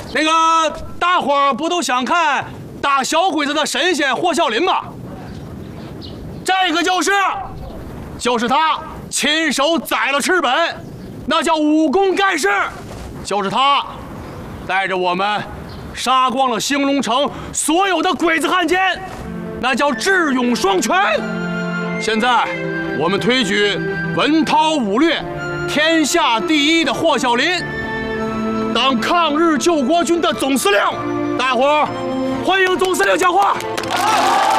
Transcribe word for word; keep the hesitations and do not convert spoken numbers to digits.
那个大伙儿不都想看打小鬼子的神仙霍啸林吗？这个就是，就是他亲手宰了赤本，那叫武功盖世，就是他带着我们杀光了兴隆城所有的鬼子汉奸，那叫智勇双全。现在我们推举文韬武略天下第一的霍啸林当抗日救国军的总司令，大伙儿欢迎总司令讲话。